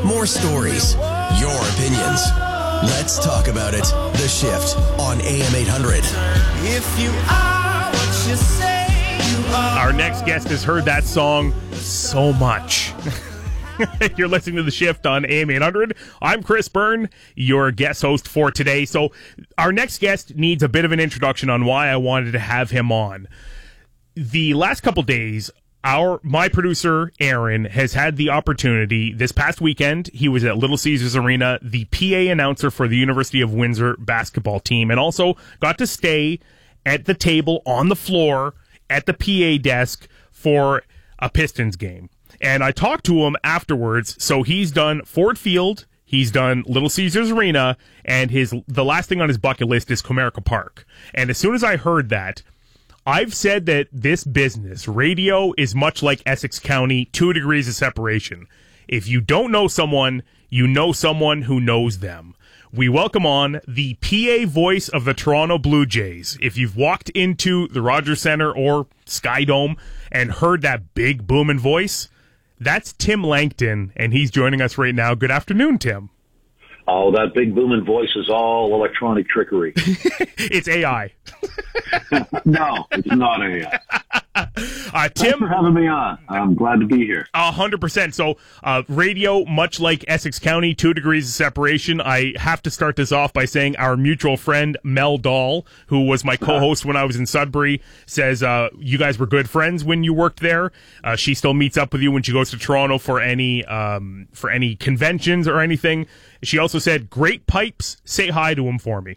more stories, your opinions. Let's talk about it. The Shift on AM 800. If you are what you say you are. Our next guest has heard that song so much. You're listening to The Shift on AM 800. I'm Chris Byrne, your guest host for today. So our next guest needs a bit of an introduction on why I wanted to have him on. The last couple days, my producer, Aaron, has had the opportunity. This past weekend, he was at Little Caesars Arena, the PA announcer for the University of Windsor basketball team, and also got to stay at the table on the floor at the PA desk for a Pistons game. And I talked to him afterwards. So he's done Ford Field, he's done Little Caesars Arena, and the last thing on his bucket list is Comerica Park. And as soon as I heard that, I've said that this business, radio, is much like Essex County, 2 degrees of separation. If you don't know someone, you know someone who knows them. We welcome on the PA voice of the Toronto Blue Jays. If you've walked into the Rogers Centre or Sky Dome and heard that big booming voice, that's Tim Langton, and he's joining us right now. Good afternoon, Tim. Oh, that big booming voice is all electronic trickery. It's AI. No, it's not AI. Tim, thanks for having me on. I'm glad to be here. 100%. So, radio, much like Essex County, 2 degrees of separation. I have to start this off by saying our mutual friend, Mel Dahl, who was my co-host when I was in Sudbury, says you guys were good friends when you worked there. She still meets up with you when she goes to Toronto for any conventions or anything. She also said, great pipes. Say hi to him for me.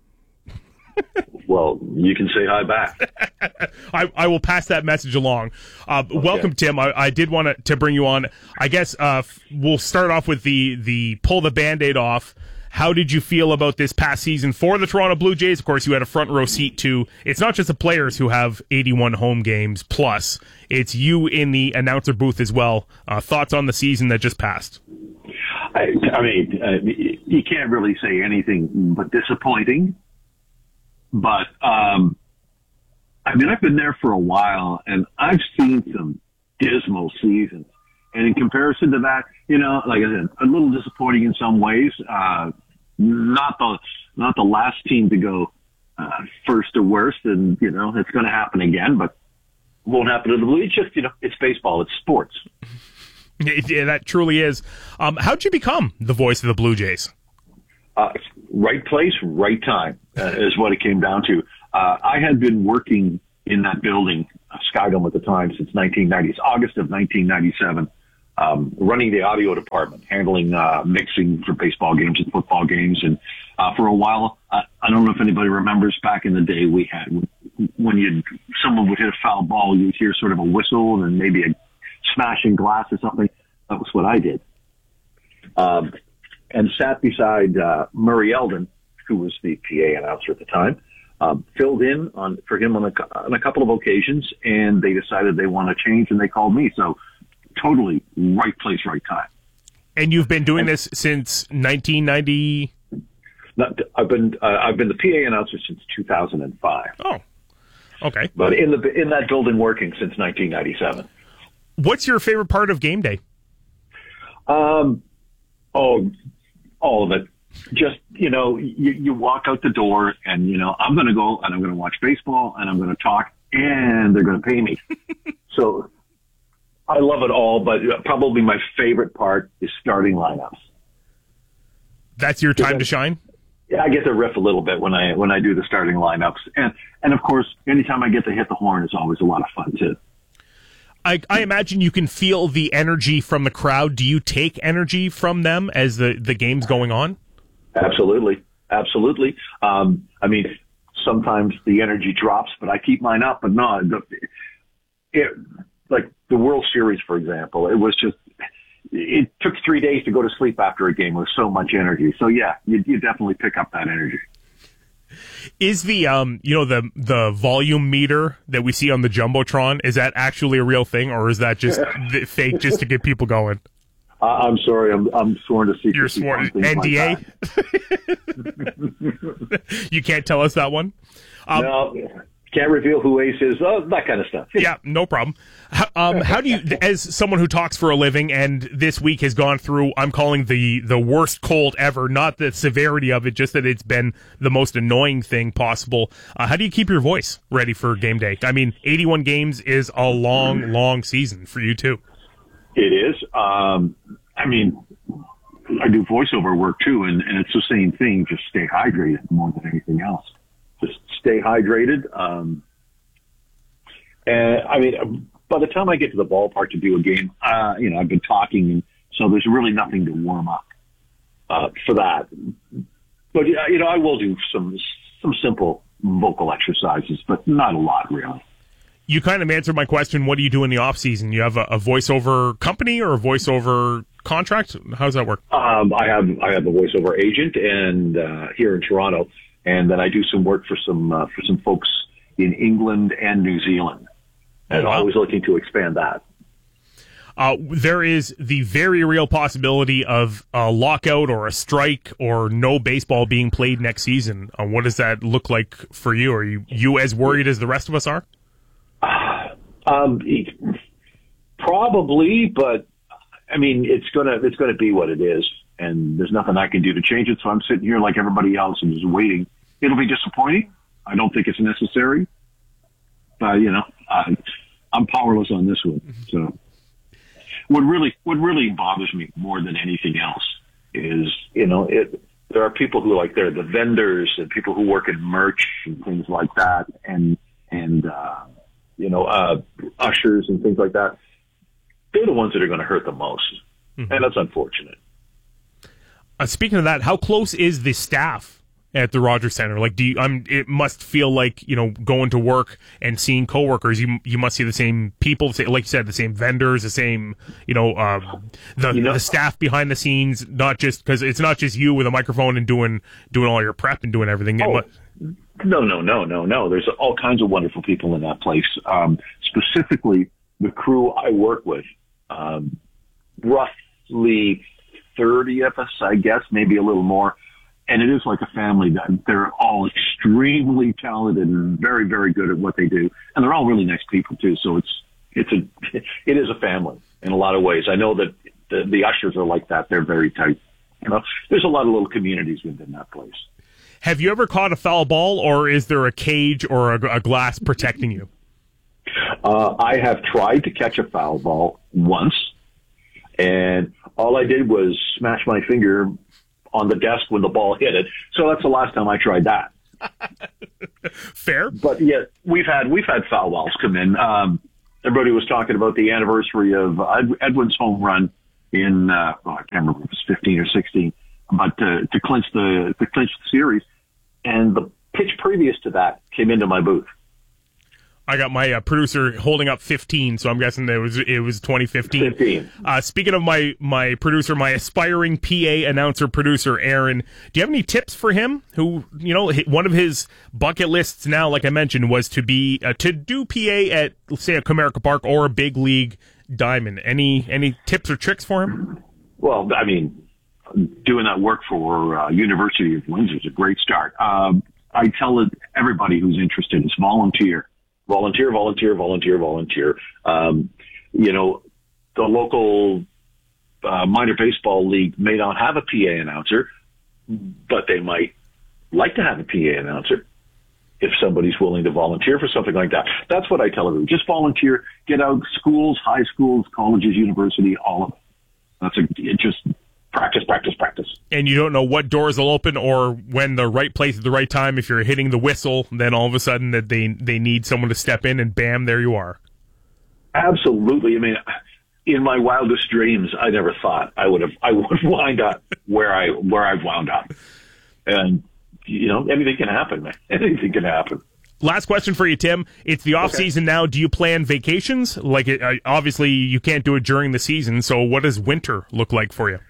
Well, you can say hi back. I will pass that message along. Okay. Welcome, Tim. I did want to bring you on. I guess we'll start off with the pull the Band-Aid off. How did you feel about this past season for the Toronto Blue Jays? Of course, you had a front row seat to. It's not just the players who have 81 home games plus. It's you in the announcer booth as well. Thoughts on the season that just passed? I mean, you can't really say anything but disappointing. But, I mean, I've been there for a while, and I've seen some dismal seasons. And in comparison to that, you know, like I said, a little disappointing in some ways. Not the last team to go first or worst, and, you know, it's going to happen again, but it won't happen to the Blue. It's just, you know, it's baseball. It's sports. Yeah, that truly is. How'd you become the voice of the Blue Jays? Right place, right time is what it came down to. I had been working in that building, Skydome at the time, since August of 1997, running the audio department, handling mixing for baseball games and football games. And for a while, I don't know if anybody remembers back in the day, we had when someone would hit a foul ball, you'd hear sort of a whistle and maybe a smashing glass or something. That was what I did. And sat beside Murray Eldon, who was the PA announcer at the time, filled in for him on a couple of occasions, and they decided they want to change, and they called me. So totally right place, right time. And you've been doing this since 1990? I've been the PA announcer since 2005. Oh, okay. But in that building working since 1997. What's your favorite part of game day? All of it. Just, you know, you walk out the door and, you know, I'm going to go and I'm going to watch baseball and I'm going to talk and they're going to pay me. So I love it all, but probably my favorite part is starting lineups. That's your time to shine? Yeah, I get to riff a little bit when I do the starting lineups. And of course, anytime I get to hit the horn, it's always a lot of fun too. I imagine you can feel the energy from the crowd. Do you take energy from them as the game's going on? Absolutely. Absolutely. I mean, sometimes the energy drops, but I keep mine up. But no, like the World Series, for example, it took 3 days to go to sleep after a game with so much energy. So yeah, you definitely pick up that energy. Is the the volume meter that we see on the Jumbotron, is that actually a real thing, or is that just fake just to get people going? I'm sorry, I'm sworn to secrecy. You're sworn NDA. Like You can't tell us that one. No, Can't reveal who Ace is, that kind of stuff. Yeah, no problem. How do you, as someone who talks for a living, and this week has gone through, I'm calling the worst cold ever, not the severity of it, just that it's been the most annoying thing possible. How do you keep your voice ready for game day? I mean, 81 games is a long, long season for you too. It is. I mean, I do voiceover work too, and it's the same thing. Just stay hydrated more than anything else. Just stay hydrated. And I mean, by the time I get to the ballpark to do a game, I've been talking, and so there's really nothing to warm up for that. But I will do some simple vocal exercises, but not a lot really. You kind of answered my question. What do you do in the off season? You have a voiceover company or a voiceover contract? How does that work? I have a voiceover agent, and here in Toronto, and then I do some work for some folks in England and New Zealand, and always looking to expand that. There is the very real possibility of a lockout or a strike or no baseball being played next season. What does that look like for you? Are you as worried as the rest of us are? Probably, but I mean, it's gonna be what it is, and there's nothing I can do to change it. So I'm sitting here like everybody else and just waiting. It'll be disappointing. I don't think it's necessary, but I'm powerless on this one. So what really bothers me more than anything else is, there are people who they're the vendors and people who work in merch and things like that, and ushers and things like that. They're the ones that are going to hurt the most. Mm-hmm. And that's unfortunate. Speaking of that, how close is the staff at the Rogers Center? Like, it must feel like, going to work and seeing coworkers, you must see the same people, like you said, the same vendors, the same, the staff behind the scenes, not just, because it's not just you with a microphone and doing all your prep and doing everything. No. There's all kinds of wonderful people in that place. Specifically, the crew I work with, roughly 30 of us, I guess, maybe a little more. And it is like a family. They're all extremely talented and very, very good at what they do. And they're all really nice people too. So it is a family in a lot of ways. I know that the ushers are like that. They're very tight. There's a lot of little communities within that place. Have you ever caught a foul ball, or is there a cage or a glass protecting you? I have tried to catch a foul ball once, and all I did was smash my finger on the desk when the ball hit it. So that's the last time I tried that. Fair. But yeah, we've had foul balls come in. Everybody was talking about the anniversary of Edwin's home run in, I can't remember if it was 15 or 16, but to clinch the series. And the pitch previous to that came into my booth. I got my producer holding up 15, so I'm guessing it was 2015. 15. Speaking of my producer, my aspiring PA announcer producer, Aaron, do you have any tips for him? Who, one of his bucket lists now, like I mentioned, was to be to do PA at, say, a Comerica Park or a big league diamond. Any tips or tricks for him? Well, I mean, doing that work for University of Windsor is a great start. I tell everybody who's interested is volunteer. Volunteer. The local minor baseball league may not have a PA announcer, but they might like to have a PA announcer if somebody's willing to volunteer for something like that. That's what I tell everyone. Just volunteer. Get out. Schools, high schools, colleges, university, all of it. Just practice. And you don't know what doors will open or when the right place at the right time. If you're hitting the whistle, then all of a sudden that they need someone to step in, and bam, there you are. Absolutely. I mean, in my wildest dreams, I never thought I would wind up where I've wound up. And anything can happen, man. Anything can happen. Last question for you, Tim. It's the off season now. Do you plan vacations? Obviously, you can't do it during the season. So, what does winter look like for you?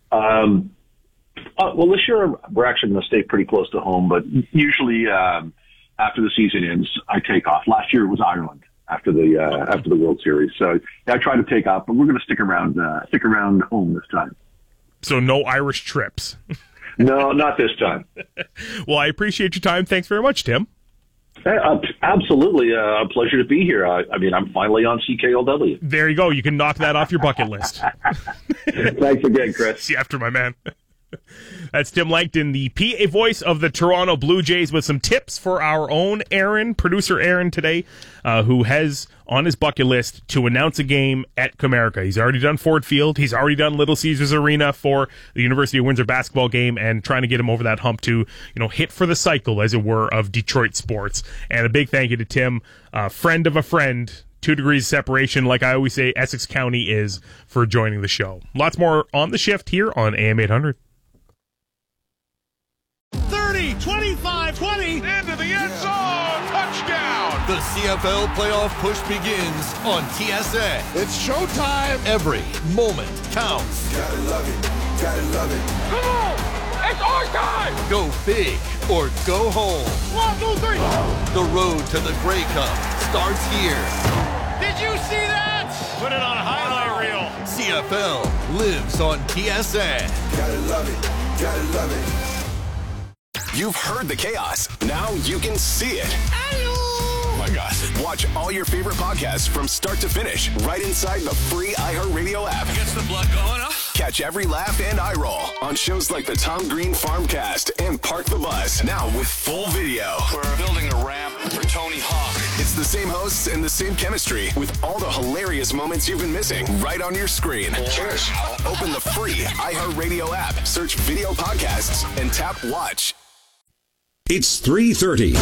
Well, this year we're actually going to stay pretty close to home, but usually after the season ends, I take off. Last year it was Ireland after the World Series, so I try to take off, but we're going to stick around home this time. So no Irish trips. No, not this time. Well, I appreciate your time. Thanks very much, Tim. Absolutely. A pleasure to be here. I mean, I'm finally on CKLW. There you go. You can knock that off your bucket list. Thanks again, Chris. See you after, my man. That's Tim Langton, the PA voice of the Toronto Blue Jays, with some tips for our own Aaron, producer Aaron today, who has on his bucket list to announce a game at Comerica. He's already done Ford Field. He's already done Little Caesars Arena for the University of Windsor basketball game, and trying to get him over that hump to, hit for the cycle, as it were, of Detroit sports. And a big thank you to Tim, friend of a friend, 2 degrees separation, like I always say Essex County is, for joining the show. Lots more on the shift here on AM 800. 30, 25, 20. Into the end zone. Touchdown. The CFL playoff push begins on TSN. It's showtime. Every moment counts. Gotta love it. Gotta love it. Come on. It's our time. Go big or go home. 1, 2, 3. The road to the Grey Cup starts here. Did you see that? Put it on a highlight reel. CFL lives on TSN. Gotta love it. Gotta love it. You've heard the chaos. Now you can see it. Oh my gosh. Watch all your favorite podcasts from start to finish right inside the free iHeartRadio app. Gets the blood going, huh? Catch every laugh and eye roll on shows like the Tom Green Farmcast and Park the Bus. Now with full video. We're building a ramp for Tony Hawk. It's the same hosts and the same chemistry with all the hilarious moments you've been missing right on your screen. Cheers. Open the free iHeartRadio app, search video podcasts, and tap watch. It's 3:30.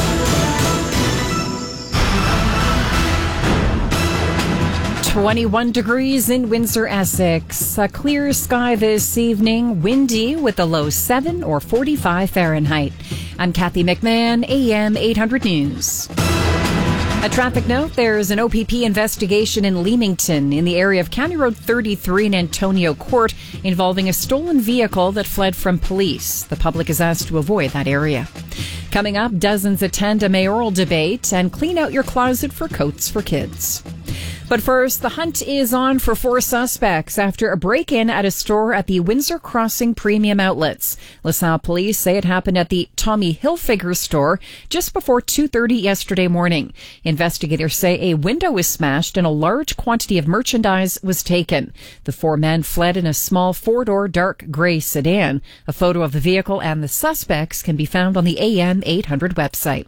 "21 degrees in Windsor, Essex. A clear sky this evening, windy with a low 7 or 45 Fahrenheit. I'm Kathy McMahon, AM 800 News. A traffic note, there's an OPP investigation in Leamington in the area of County Road 33 and Antonio Court involving a stolen vehicle that fled from police. The public is asked to avoid that area. Coming up, dozens attend a mayoral debate and clean out your closet for coats for kids. But first, the hunt is on for 4 suspects after a break-in at a store at the Windsor Crossing Premium Outlets. LaSalle police say it happened at the Tommy Hilfiger store just before 2:30 yesterday morning. Investigators say a window was smashed and a large quantity of merchandise was taken. The 4 men fled in a small 4-door dark gray sedan. A photo of the vehicle and the suspects can be found on the AM 800 website.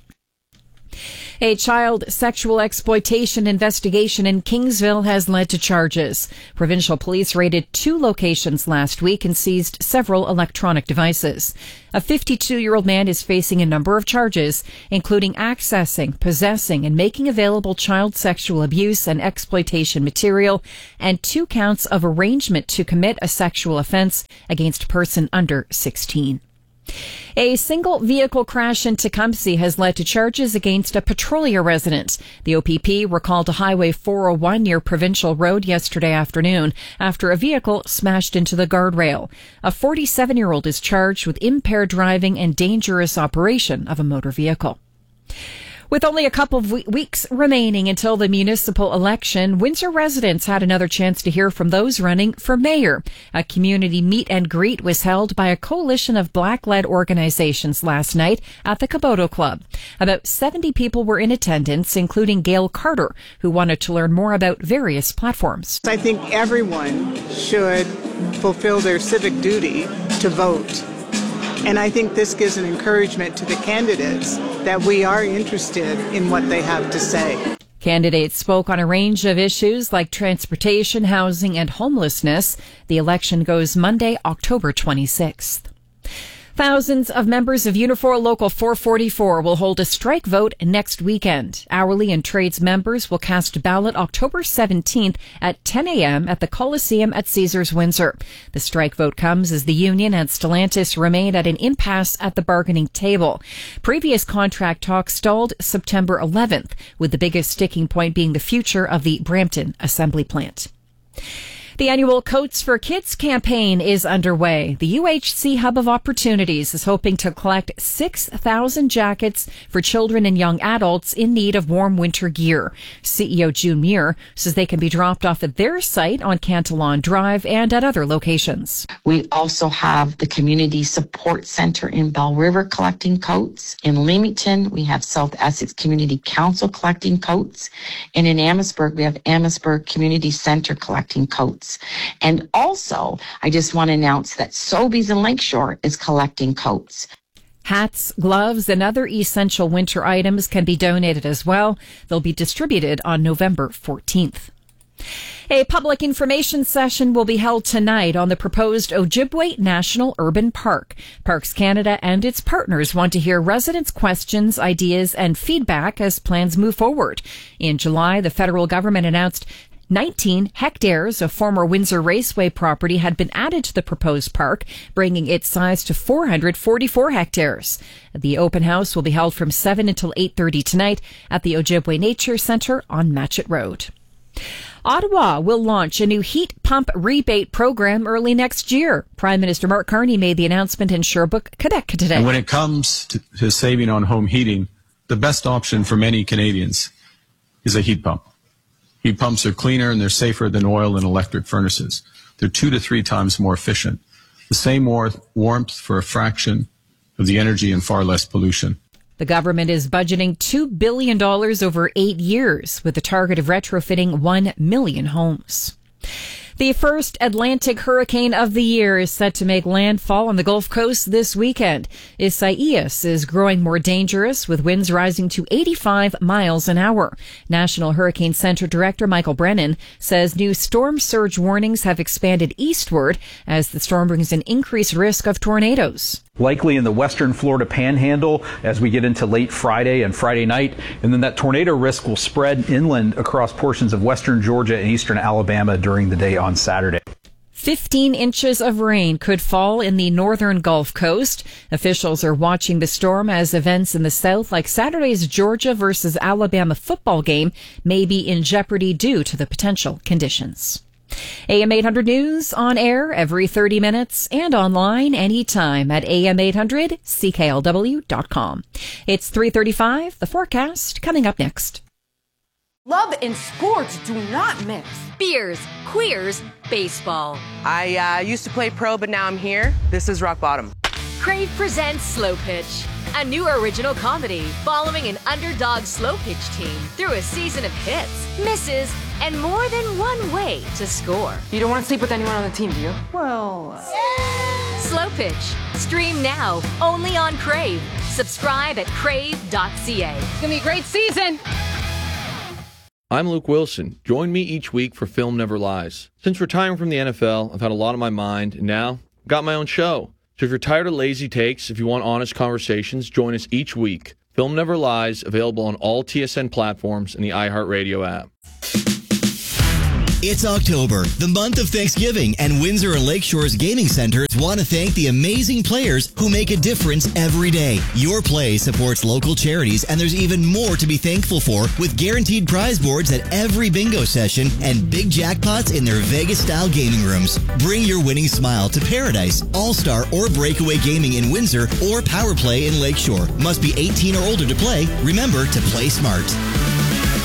A child sexual exploitation investigation in Kingsville has led to charges. Provincial police raided 2 locations last week and seized several electronic devices. A 52-year-old man is facing a number of charges, including accessing, possessing, and making available child sexual abuse and exploitation material, and 2 counts of arrangement to commit a sexual offense against a person under 16. A single vehicle crash in Tecumseh has led to charges against a Petrolia resident. The OPP recalled to Highway 401 near Provincial Road yesterday afternoon after a vehicle smashed into the guardrail. A 47-year-old is charged with impaired driving and dangerous operation of a motor vehicle. With only a couple of weeks remaining until the municipal election, Windsor residents had another chance to hear from those running for mayor. A community meet and greet was held by a coalition of Black-led organizations last night at the Caboto Club. About 70 people were in attendance, including Gail Carter, who wanted to learn more about various platforms. I think everyone should fulfill their civic duty to vote. And I think this gives an encouragement to the candidates that we are interested in what they have to say. Candidates spoke on a range of issues like transportation, housing, and homelessness. The election goes Monday, October 26th. Thousands of members of Unifor Local 444 will hold a strike vote next weekend. Hourly and trades members will cast a ballot October 17th at 10 a.m. at the Coliseum at Caesars Windsor. The strike vote comes as the union and Stellantis remain at an impasse at the bargaining table. Previous contract talks stalled September 11th, with the biggest sticking point being the future of the Brampton assembly plant. The annual Coats for Kids campaign is underway. The UHC Hub of Opportunities is hoping to collect 6,000 jackets for children and young adults in need of warm winter gear. CEO June Muir says they can be dropped off at their site on Cantillon Drive and at other locations. We also have the Community Support Center in Bell River collecting coats. In Leamington, we have South Essex Community Council collecting coats. And in Amherstburg, we have Amherstburg Community Center collecting coats. And also, I just want to announce that Sobeys in Lakeshore is collecting coats. Hats, gloves, and other essential winter items can be donated as well. They'll be distributed on November 14th. A public information session will be held tonight on the proposed Ojibwe National Urban Park. Parks Canada and its partners want to hear residents' questions, ideas, and feedback as plans move forward. In July, the federal government announced 19 hectares of former Windsor Raceway property had been added to the proposed park, bringing its size to 444 hectares. The open house will be held from 7 until 8:30 tonight at the Ojibwe Nature Centre on Matchett Road. Ottawa will launch a new heat pump rebate program early next year. Prime Minister Mark Carney made the announcement in Sherbrooke, Quebec today. And when it comes to saving on home heating, the best option for many Canadians is a heat pump. Heat pumps are cleaner and they're safer than oil and electric furnaces. They're 2 to 3 times more efficient. The same warmth for a fraction of the energy and far less pollution. The government is budgeting $2 billion over 8 years with a target of retrofitting 1 million homes. The first Atlantic hurricane of the year is set to make landfall on the Gulf Coast this weekend. Isaias is growing more dangerous with winds rising to 85 miles an hour. National Hurricane Center Director Michael Brennan says new storm surge warnings have expanded eastward as the storm brings an increased risk of tornadoes. Likely in the western Florida panhandle as we get into late Friday and Friday night. And then that tornado risk will spread inland across portions of western Georgia and eastern Alabama during the day on Saturday. 15 inches of rain could fall in the northern Gulf Coast. Officials are watching the storm as events in the south, like Saturday's Georgia versus Alabama football game, may be in jeopardy due to the potential conditions. AM 800 News on air every 30 minutes and online anytime at am800cklw.com. It's 3:35, the forecast coming up next. Love and sports do not mix. Beers, queers, baseball. I used to play pro, but now I'm here. This is rock bottom. Crave presents Slow Pitch, a new original comedy following an underdog slow pitch team through a season of hits, misses, and more than one way to score. You don't want to sleep with anyone on the team, do you? Well... Slow Pitch. Stream now, only on Crave. Subscribe at crave.ca. It's going to be a great season. I'm Luke Wilson. Join me each week for Film Never Lies. Since retiring from the NFL, I've had a lot on my mind, and now I've got my own show. So if you're tired of lazy takes, if you want honest conversations, join us each week. Film Never Lies, available on all TSN platforms and the iHeartRadio app. It's October, the month of Thanksgiving, and Windsor and Lakeshore's gaming centers want to thank the amazing players who make a difference every day. Your play supports local charities, and there's even more to be thankful for with guaranteed prize boards at every bingo session and big jackpots in their Vegas-style gaming rooms. Bring your winning smile to Paradise, All-Star, or Breakaway Gaming in Windsor or Power Play in Lakeshore. Must be 18 or older to play. Remember to play smart.